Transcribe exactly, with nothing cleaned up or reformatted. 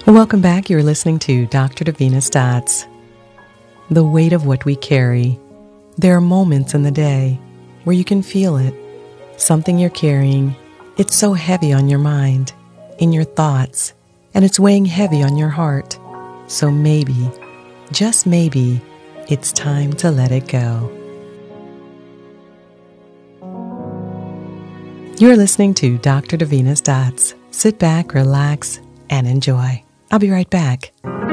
Welcome back. You're listening to Doctor Davina's Dots. The weight of what we carry. There are moments in the day where you can feel it. Something you're carrying, it's so heavy on your mind, in your thoughts, and it's weighing heavy on your heart. So maybe, just maybe, it's time to let it go. You're listening to Doctor Davina's Dots. Sit back, relax, and enjoy. I'll be right back.